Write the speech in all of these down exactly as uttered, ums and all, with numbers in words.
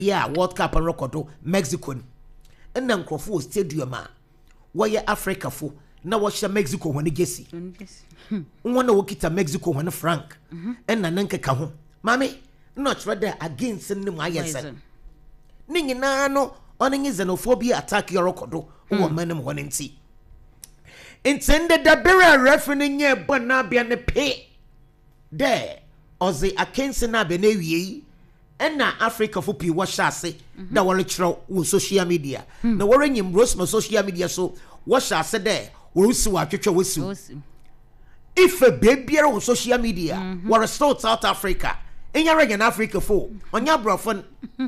yeah World Cup and record Mexico and then Crawford stadium where Africa for na washa Mexico when gesi one wo kita Mexico when frank and nananka ka ho mami not rather against nim ayesen ningi na no onin xenophobia attack your record o manem won nti intended the bera referee nye bona bia ne pe there ozi akense na be na wie na Africa for pi wa shase da wore kiro wo social media na wore nyim rosma social media so wa shase there wo si wa twetwe wo si if a baby on social media mm-hmm. were still South Africa in your region Africa for on your brother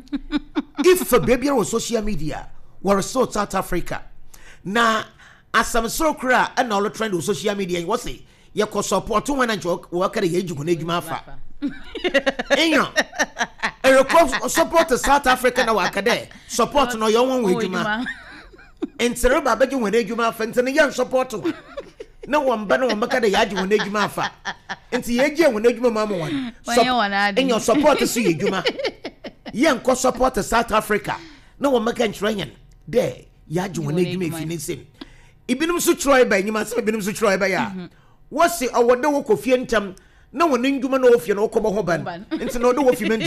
if a baby on social media were still South Africa na asam so kra and all trend on social media you say you can support when and joke work at the age when you mafa enyo e record support South Africa na work there support no your one with ma ensere ba beju when you mafa ntene yan support na wamba na wamba kada yaji wona adwuma afa enti yeje wona adwuma mama wan in your support so yedwuma yen ko support South Africa na wamba kan chrenyen there yaji wona adwuma efinisem ibinum so troy ba nyima se ibinum so troy ba ya wose owodo wo kofie ntam na wona ndwuma na ofie na okobo ho ban enti na odo wo fiment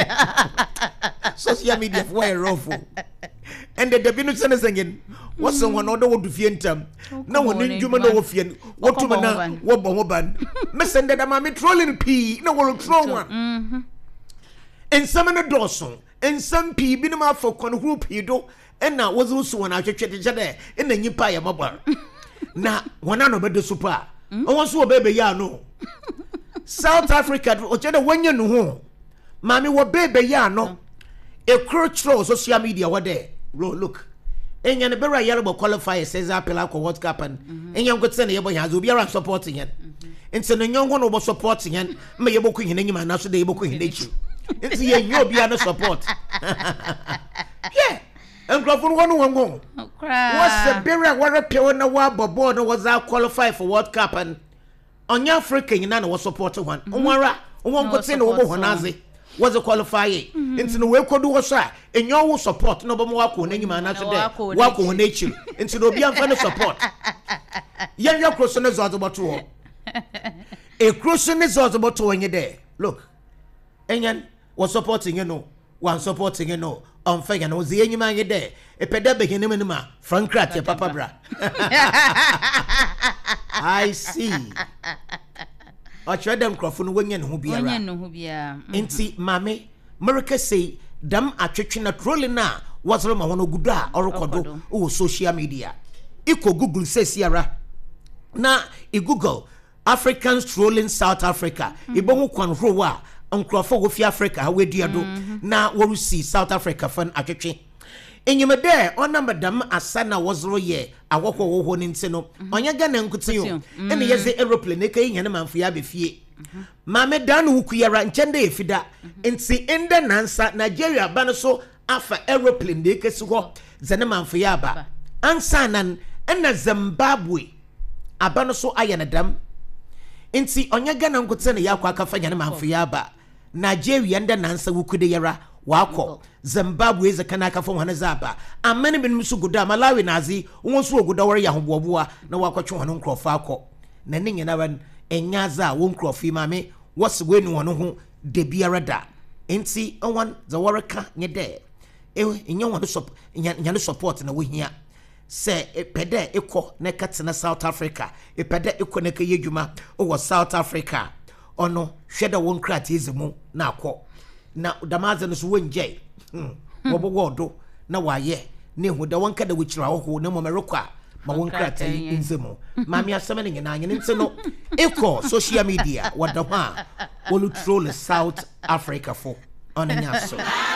social media for a rough and the binu sene sengin wose wona odo wo dufie ntam na wona ndwuma na ofie wotuma na wo bo ho ban me sende da ma me trolling p na wo troll one mhm ensam na doso ensam p binu ma fokon group hido na wozu so wona atwetwe de de na nyipa ya mabar na wona no bede super won so bebe ya no South Africa o chede wonye no ho mami wo bebe ya no e control social media what there look enya ne bera yare bo qualify says apela ko World Cup and enya ngote ne yebo ya zo biara supporting yan enti no nyongo no bo supporting yan me yebo ko hina nyima na so de yebo ko hina chi enti ye nyo bia no support yeah engrafun wonu wongo what's the bera ware pe na wa bobo no was qualify for World Cup and on Africa nyina na wo support one onwara won ngote ne wo bo honaze was a qualifying into the way could was and your support no more wako nyima na so there wako nature into the obi amfa support yen your crossing is about to a crossing is about to when you there look enyan was supporting you know one supporting you know on fire no the nyima you there e peda be hene manima frankrat ya papa bra I see I tried them crofun wenye no bia wenye no bia enti mame America say dam atwetwe na trolling na wasoro ma hono gudu a orokodo o social media iko Google says yara na e Google Africans trolling South Africa ibohu kwanhro wa nkrofo wo fi Africa we duado na wo see South Africa fan atwetwe enyime there ona madam asana wozoro ye awokwo wo ho nti no onya gana nkuti yo ene yeze aeroplane kai hene manfo ya befie mame dan wukuyara nchende efida nti ende nansa Nigeria ba no so afa aeroplane de kesi ho zene manfo ya ba ansa nan ena Zimbabwe aba no so ayenedam nti onya gana nkuti ne yakwa akafa hene manfo ya ba Nigeria ende nansa wukude yara wako Zimbabwe ze kana ka fon hana zaba amane bin musu guda Malawi nazi won so guda wore ya hoboboa na wakotwe hono nkrofa akọ na ne nyina ban enyaza won nkrofi mame woswe nu hono ho de biara da enti onwan za woreka nye de e nya wono support nya no support na wohia se pede ekọ na katena South Africa e pede ekọ na ka yedwuma o South Africa ono hweda won krati ezemu na akọ na damaze no so wonje wo bo wodo na waye ne hu da wonka da wuchira ho na momerokwa ma wonka tai inzemu mami asema ne nyina anye nti no eko social media wada ho a wolu troll South Africa for onanya so